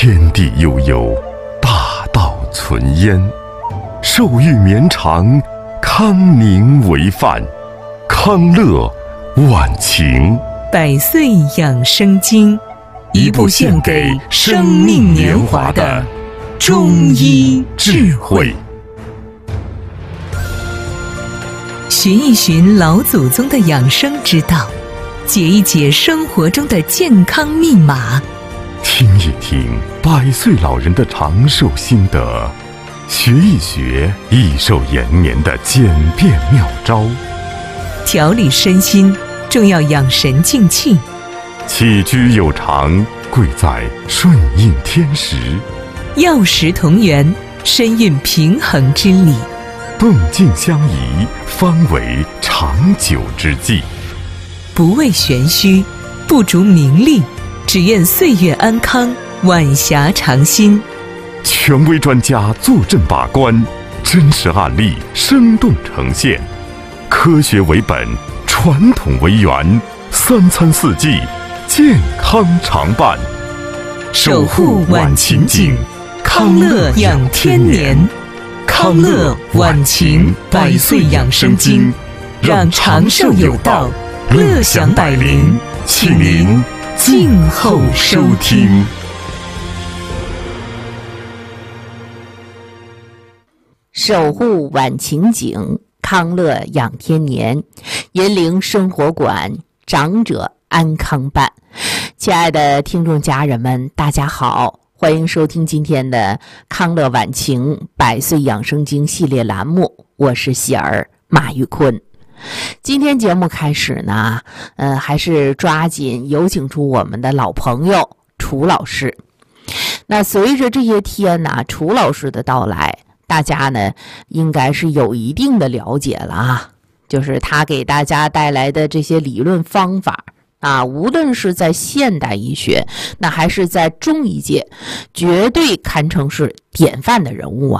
天地悠悠，大道存焉。寿欲绵长，康宁为范。康乐晚晴。 百岁养生经，一部献给生命年华的中医智慧。寻一寻老祖宗的养生之道，解一解生活中的健康密码， 听一听100岁老人的长寿心得，学一学益寿延年的简便妙招。 调理身心，重要养神静气。 起居有常，贵在顺应天时。 药食同源，深蕴平衡之理。 动静相宜，方为长久之计。 不为玄虚，不逐名利，只愿岁月安康，晚霞长新。 权威专家坐镇把关，真实案例生动呈现，科学为本，传统为源，3餐4季，健康常伴。 守护晚晴景，康乐养天年。康乐晚晴100岁养生经，让长寿有道，乐享百龄，请您静候收听。 守护晚晴景，康乐养天年，银陵生活馆，长者安康办。亲爱的听众家人们，大家好，欢迎收听今天的康乐晚晴100岁养生经系列栏目，我是喜儿马玉坤。今天节目开始呢，还是抓紧有请出我们的老朋友楚老师。那随着这些天呢，楚老师的到来，大家呢应该是有一定的了解了啊，就是他给大家带来的这些理论方法啊，无论是在现代医学，那还是在中医界，绝对堪称是典范的人物啊。